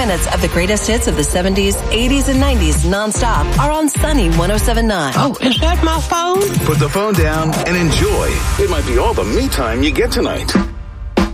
minutes of the greatest hits of the 70s, 80s, and 90s nonstop are on Sunny 107.9. Oh, is that my phone? Put the phone down and enjoy. It might be all the me time you get tonight.